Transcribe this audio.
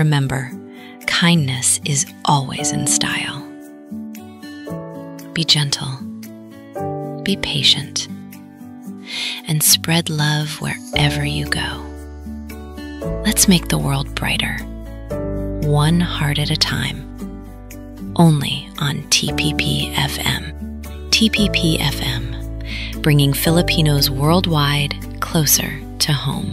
remember, kindness is always in style. Be gentle, be patient, and spread love wherever you go. Let's make the world brighter, one heart at a time, only on TPP FM. TPP FM, bringing Filipinos worldwide closer to home.